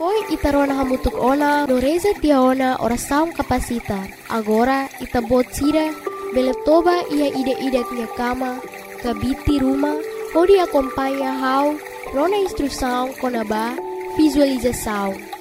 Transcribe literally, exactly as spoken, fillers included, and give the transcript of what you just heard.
Foi itarona hamutuk ona, doreza tiaona oração capacita. Agora itabot sira, beletoba ia ida-ida tinha cama, kabiti rumah, pode acompanha how, rona instrução konaba, visualização.